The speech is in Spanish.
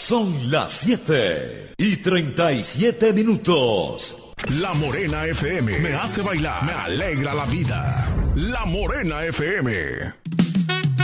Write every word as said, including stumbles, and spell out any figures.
Son las siete y treinta y siete minutos. La Morena F M me hace bailar, me alegra la vida. La Morena F M.